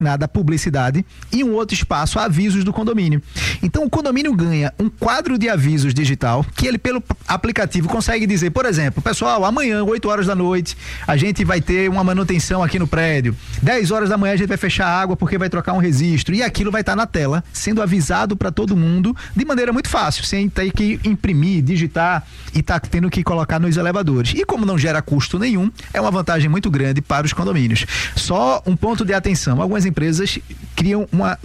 destinada à publicidade e um outro espaço a avisos do condomínio. Então o condomínio ganha um quadro de avisos digital que ele pelo aplicativo consegue dizer, por exemplo, pessoal, amanhã 8 horas da noite a gente vai ter uma manutenção aqui no prédio, 10 horas da manhã a gente vai fechar a água porque vai trocar um registro, e aquilo vai estar na tela sendo avisado para todo mundo de maneira muito fácil, sem ter que imprimir, digitar e tá tendo que colocar nos elevadores. E como não gera custo nenhum, é uma vantagem muito grande para os condomínios. Só um ponto de atenção, algumas empresas criam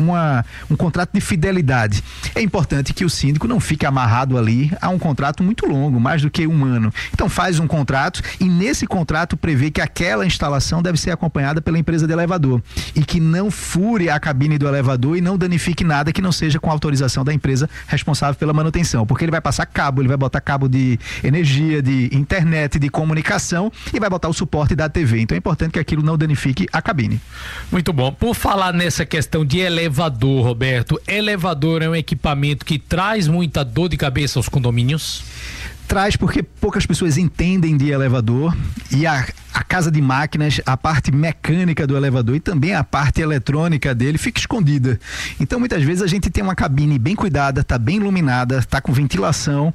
um contrato de fidelidade. É importante que o síndico não fique amarrado ali a um contrato muito longo, mais do que um ano. Então faz um contrato e nesse contrato prevê que aquela instalação deve ser acompanhada pela empresa de elevador e que não fure a cabine do elevador e não danifique nada que não seja com autorização da empresa responsável pela manutenção, porque ele vai passar cabo, ele vai botar cabo de energia, de internet, de comunicação e vai botar o suporte da TV. Então é importante que aquilo não danifique a cabine. Muito bom. Por falar nessa questão de elevador, Roberto, elevador é um equipamento que traz muita dor de cabeça aos condomínios? Traz, porque poucas pessoas entendem de elevador e a casa de máquinas, a parte mecânica do elevador e também a parte eletrônica dele fica escondida. Então muitas vezes a gente tem uma cabine bem cuidada, está bem iluminada, está com ventilação,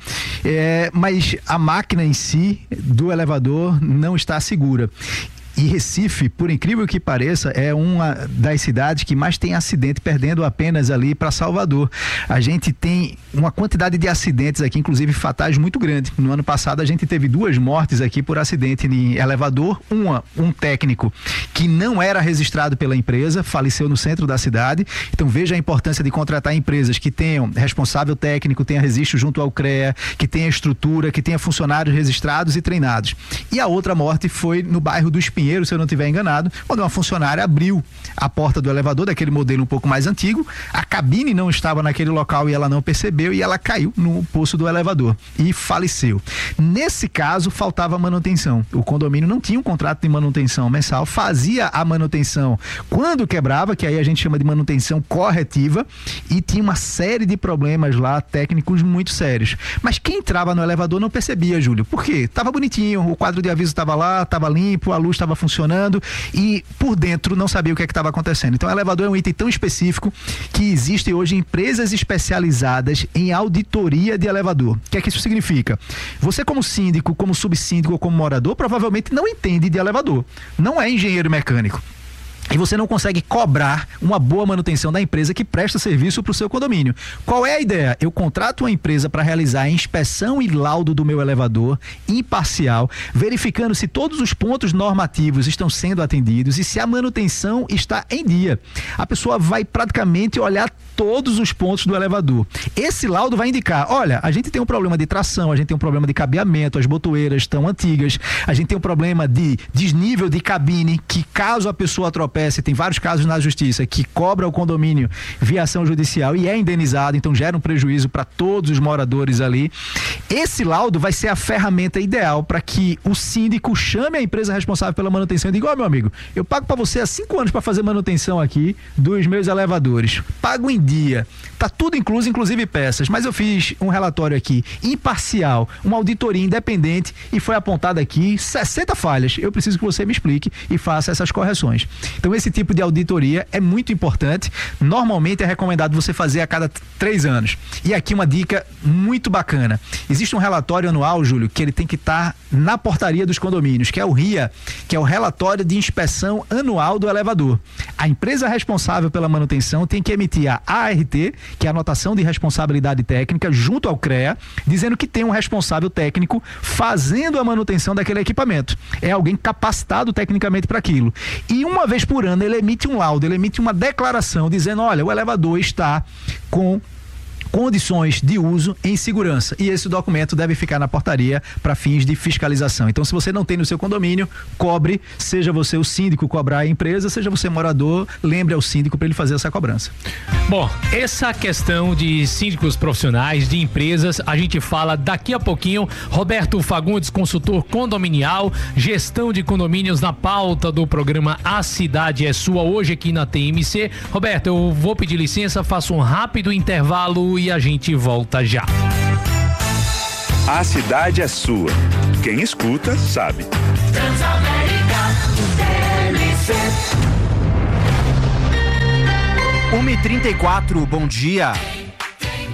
mas a máquina em si do elevador não está segura. E Recife, por incrível que pareça, é uma das cidades que mais tem acidente, perdendo apenas ali para Salvador. A gente tem uma quantidade de acidentes aqui, inclusive fatais, muito grande. No ano passado a gente teve 2 mortes aqui por acidente em elevador. Um técnico que não era registrado pela empresa, faleceu no centro da cidade. Então veja a importância de contratar empresas que tenham responsável técnico, tenha registro junto ao CREA, que tenha estrutura, que tenha funcionários registrados e treinados. E a outra morte foi no bairro do Espinheiro, se eu não estiver enganado, quando uma funcionária abriu a porta do elevador, daquele modelo um pouco mais antigo, a cabine não estava naquele local e ela não percebeu e ela caiu no poço do elevador e faleceu. Nesse caso, faltava manutenção. O condomínio não tinha um contrato de manutenção mensal, fazia a manutenção quando quebrava, que aí a gente chama de manutenção corretiva, e tinha uma série de problemas lá, técnicos muito sérios. Mas quem entrava no elevador não percebia, Júlio. Por quê? Tava bonitinho, o quadro de aviso estava lá, estava limpo, a luz estava funcionando e por dentro não sabia o que estava acontecendo. Então o elevador é um item tão específico que existem hoje empresas especializadas em auditoria de elevador. O que é que isso significa? Você como síndico, como subsíndico ou como morador provavelmente não entende de elevador, não é engenheiro mecânico. E você não consegue cobrar uma boa manutenção da empresa que presta serviço para o seu condomínio. Qual é a ideia? Eu contrato uma empresa para realizar a inspeção e laudo do meu elevador, imparcial, verificando se todos os pontos normativos estão sendo atendidos e se a manutenção está em dia. A pessoa vai praticamente olhar todos os pontos do elevador. Esse laudo vai indicar, olha, a gente tem um problema de tração, a gente tem um problema de cabeamento, as botoeiras estão antigas, a gente tem um problema de desnível de cabine, que caso a pessoa tropece, tem vários casos na justiça que cobra o condomínio via ação judicial e é indenizado, então gera um prejuízo para todos os moradores ali. Esse laudo vai ser a ferramenta ideal para que o síndico chame a empresa responsável pela manutenção e diga, ó, meu amigo, eu pago para você há 5 anos para fazer manutenção aqui dos meus elevadores, pago em dia, tá tudo incluso, inclusive peças, mas eu fiz um relatório aqui imparcial, uma auditoria independente e foi apontado aqui 60 falhas, eu preciso que você me explique e faça essas correções. Então esse tipo de auditoria é muito importante, normalmente é recomendado você fazer a cada 3 anos. E aqui uma dica muito bacana, existe um relatório anual, Júlio, que ele tem que estar na portaria dos condomínios, que é o RIA, que é o relatório de inspeção anual do elevador. A empresa responsável pela manutenção tem que emitir a ART, que é a anotação de responsabilidade técnica, junto ao CREA, dizendo que tem um responsável técnico fazendo a manutenção daquele equipamento. É alguém capacitado tecnicamente para aquilo. E uma vez por ano ele emite um laudo, ele emite uma declaração dizendo, olha, o elevador está com condições de uso em segurança, e esse documento deve ficar na portaria para fins de fiscalização. Então, se você não tem no seu condomínio, cobre, seja você o síndico cobrar a empresa, seja você morador, lembre ao síndico para ele fazer essa cobrança. Bom, essa questão de síndicos profissionais, de empresas, a gente fala daqui a pouquinho. Roberto Fagundes, consultor condominial, gestão de condomínios, na pauta do programa A Cidade é Sua, hoje aqui na TMC. Roberto, eu vou pedir licença, faço um rápido intervalo e a gente volta já. A cidade é sua. Quem escuta, sabe. Transamérica, TMC. 1h34, bom dia.